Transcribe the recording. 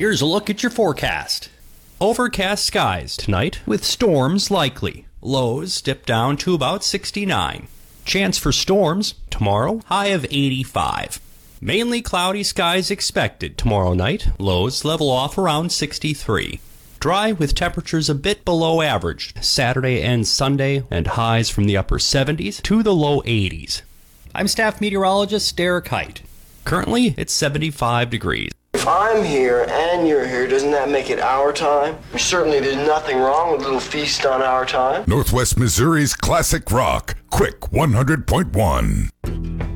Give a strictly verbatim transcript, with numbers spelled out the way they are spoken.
Here's a look at your forecast. Overcast skies tonight with storms likely. Lows dip down to about sixty-nine. Chance for storms tomorrow, high of eighty-five. Mainly cloudy skies expected tomorrow night. Lows level off around sixty-three. Dry with temperatures a bit below average Saturday and Sunday, and highs from the upper seventies to the low eighties. I'm staff meteorologist Derek Height. Currently, it's seventy-five degrees. If I'm here and you're here, doesn't that make it our time? Certainly there's nothing wrong with a little feast on our time. Northwest Missouri's classic rock, Quick one hundred point one.